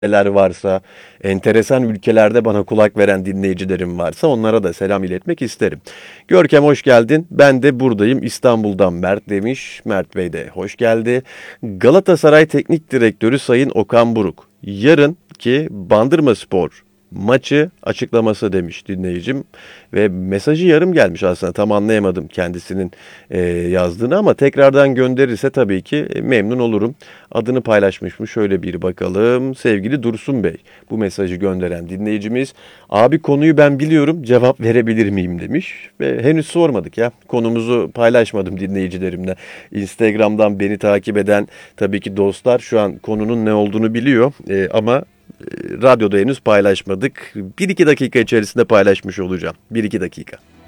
neler varsa, enteresan ülkelerde bana kulak veren dinleyicilerim varsa onlara da selam iletmek isterim. Görkem hoş geldin. Ben de buradayım. İstanbul'dan Mert demiş. Mert Bey de hoş geldi. Galatasaray Teknik Direktörü Sayın Okan Buruk. Yarınki Bandırmaspor maçı açıklaması demiş dinleyicim. Ve mesajı yarım gelmiş aslında. Tam anlayamadım kendisinin yazdığını ama tekrardan gönderirse tabii ki memnun olurum. Adını paylaşmış mı? Şöyle bir bakalım. Sevgili Dursun Bey, bu mesajı gönderen dinleyicimiz. Abi konuyu ben biliyorum, cevap verebilir miyim demiş. Ve henüz sormadık ya. Konumuzu paylaşmadım dinleyicilerimle. Instagram'dan beni takip eden tabii ki dostlar şu an konunun ne olduğunu biliyor. Ama radyoda henüz paylaşmadık. Bir iki dakika içerisinde paylaşmış olacağım. Bir iki dakika.